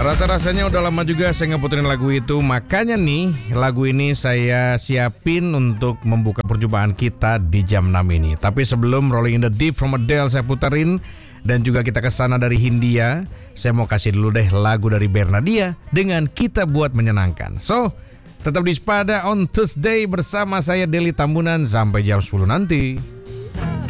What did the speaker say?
Rasa-rasanya udah lama juga saya ngeputerin lagu itu. Makanya nih, lagu ini saya siapin untuk membuka perjumpaan kita di jam 6 ini. Tapi sebelum Rolling in the Deep from Adele saya puterin, dan juga kita kesana dari Hindia, saya mau kasih dulu deh lagu dari Bernadia dengan Kita Buat Menyenangkan. So, tetap di Spada on Tuesday bersama saya Deli Tambunan sampai jam 10 nanti.